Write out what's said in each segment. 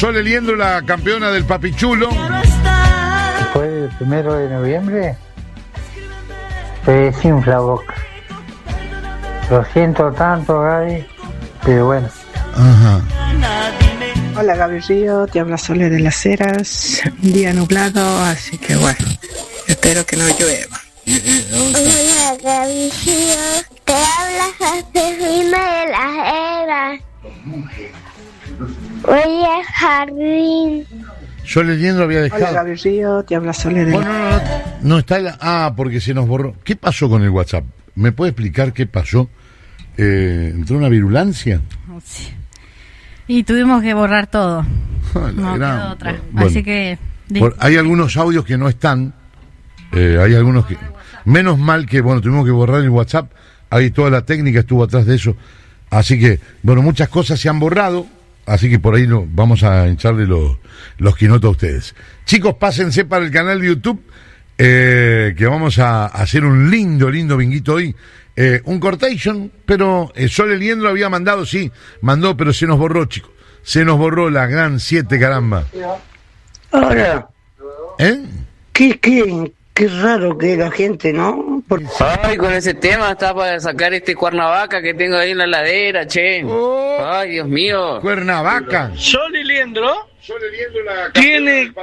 Sole Liendro, la campeona del Papichulo. Después del 1 de noviembre se desinfla Boca. Lo siento tanto, Gaby, pero bueno. Ajá. Hola Gaby Río, te habla Sole de las Heras. Un día nublado, así que bueno, espero que no llueva. Hola Gaby Río, te habla Josefina de las Heras. Voy al jardín. Sole Liendro había dejado. Hola Gaby Río, te habla Sole de las No está porque se nos borró. ¿Qué pasó con el WhatsApp? ¿Me puede explicar qué pasó? ¿Entró una virulancia? Sí. Y tuvimos que borrar todo. No quedó otra. Bueno, así que... hay algunos audios que no están. Hay algunos que... Menos mal que, tuvimos que borrar el WhatsApp. Ahí toda la técnica estuvo atrás de eso. Así que, muchas cosas se han borrado. Así que por ahí vamos a hincharle los quinotos a ustedes. Chicos, pásense para el canal de YouTube. Que vamos a hacer un lindo binguito hoy. Un cortation, pero Sole Liendro había mandado, mandó, pero se nos borró, chicos. Se nos borró la gran 7, caramba. Ahora, qué raro que la gente, ¿no? Ay, con ese tema está para sacar este cuernavaca que tengo ahí en la ladera, che. Ay, Dios mío. Cuernavaca. Sole Liendro tiene,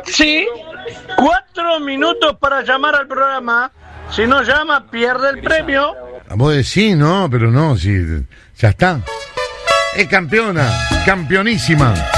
4 minutos para llamar al programa. Si no llama, pierde el premio. Vos decís, no, pero no, ya está. Es campeona, campeonísima.